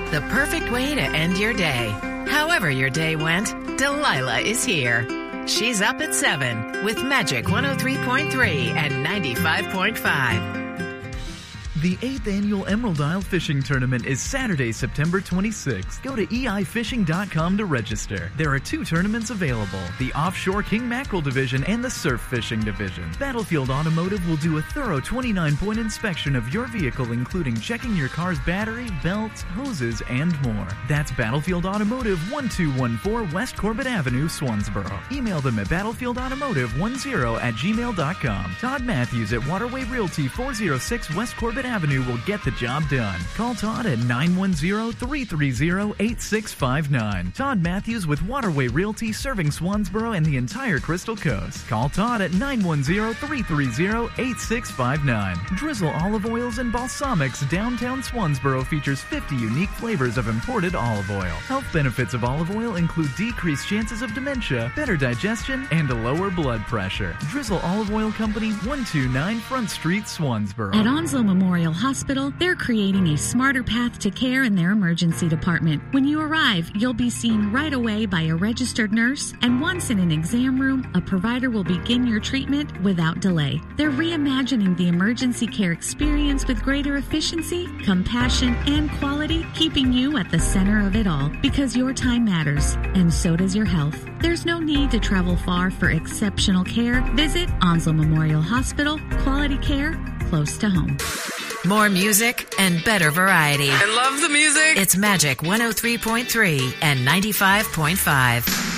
the perfect way to end your day. However your day went, Delilah is here. She's up at 7 with Magic 103.3 and 95.5. The 8th Annual Emerald Isle Fishing Tournament is Saturday, September 26th. Go to eifishing.com to register. There are 2 tournaments available, the Offshore King Mackerel Division and the Surf Fishing Division. Battlefield Automotive will do a thorough 29-point inspection of your vehicle, including checking your car's battery, belts, hoses, and more. That's Battlefield Automotive, 1214 West Corbett Avenue, Swansboro. Email them at battlefieldautomotive10@gmail.com. Todd Matthews at Waterway Realty, 406 West Corbett Avenue will get the job done. Call Todd at 910-330-8659. Todd Matthews with Waterway Realty, serving Swansboro and the entire Crystal Coast. Call Todd at 910-330-8659. Drizzle Olive Oils and Balsamics downtown Swansboro features 50 unique flavors of imported olive oil. Health benefits of olive oil include decreased chances of dementia, better digestion, and a lower blood pressure. Drizzle Olive Oil Company, 129 Front Street, Swansboro. At Onslow Memorial Hospital, they're creating a smarter path to care in their emergency department. When you arrive, you'll be seen right away by a registered nurse, and once in an exam room, a provider will begin your treatment without delay. They're reimagining the emergency care experience with greater efficiency, compassion, and quality, keeping you at the center of it all, because your time matters, and so does your health. There's no need to travel far for exceptional care. Visit Onslow Memorial Hospital. Quality care close to home. More music and better variety. I love the music. It's Magic 103.3 and 95.5.